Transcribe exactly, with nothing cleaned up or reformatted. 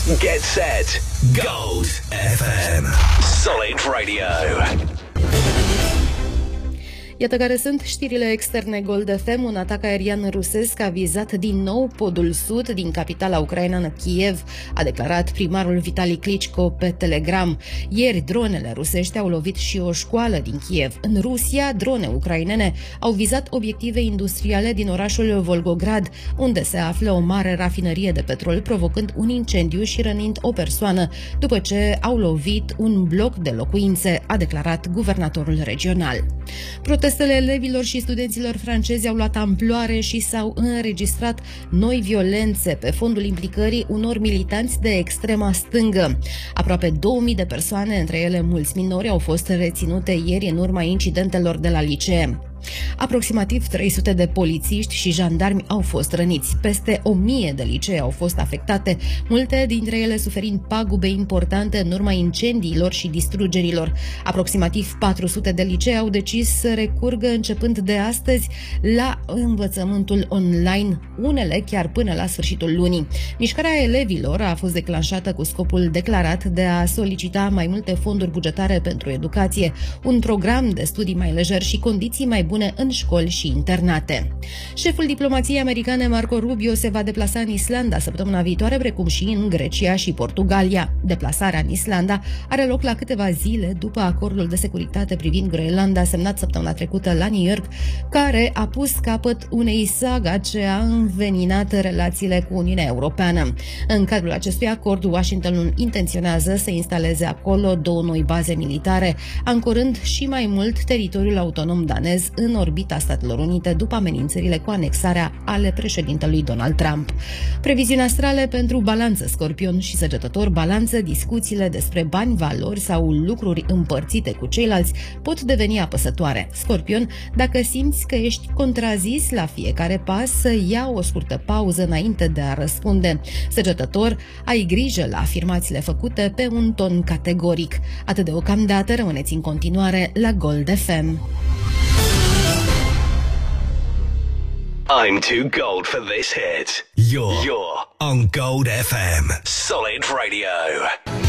Get set. Gold F M. Solid Radio. Iată care sunt știrile externe Gold F M. Un atac aerian rusesc a vizat din nou podul sud din capitala ucraineană Kiev, a declarat primarul Vitali Klitschko pe Telegram. Ieri, dronele rusești au lovit și o școală din Kiev. În Rusia, drone ucrainene au vizat obiective industriale din orașul Volgograd, unde se află o mare rafinărie de petrol, provocând un incendiu și rănind o persoană, după ce au lovit un bloc de locuințe, a declarat guvernatorul regional. Protestele elevilor și studenților francezi au luat amploare și s-au înregistrat noi violențe pe fondul implicării unor militanți de extrema stângă. Aproape două mii de persoane, între ele mulți minori, au fost reținute ieri în urma incidentelor de la licee. Aproximativ trei sute de polițiști și jandarmi au fost răniți. Peste o mie de licee au fost afectate, multe dintre ele suferind pagube importante în urma incendiilor și distrugerilor. Aproximativ patru sute de licee au decis să recurgă începând de astăzi la învățământul online, unele chiar până la sfârșitul lunii. Mișcarea elevilor a fost declanșată cu scopul declarat de a solicita mai multe fonduri bugetare pentru educație, un program de studii mai lejer și condiții mai bune în școli și internate. Șeful diplomației americane Marco Rubio se va deplasa în Islanda săptămâna viitoare, precum și în Grecia și Portugalia. Deplasarea în Islanda are loc la câteva zile după acordul de securitate privind Groenlanda semnat săptămâna trecută la New York, care a pus capăt unei saga ce a înveninat relațiile cu Uniunea Europeană. În cadrul acestui acord, Washingtonul intenționează să instaleze acolo două noi baze militare, ancorând și mai mult teritoriul autonom danez în orbita Statelor Unite după amenințările cu anexarea ale președintelui Donald Trump. Previziuni astrale pentru Balanță, Scorpion și Săgetător. Balanță, discuțiile despre bani, valori sau lucruri împărțite cu ceilalți pot deveni apăsătoare. Scorpion, dacă simți că ești contrazis la fiecare pas, să ia o scurtă pauză înainte de a răspunde. Săgetător, ai grijă la afirmațiile făcute pe un ton categoric. Atât deocamdată, rămâneți în continuare la Gold F M. I'm too gold for this hit. You're, You're on Gold F M. Solid Radio.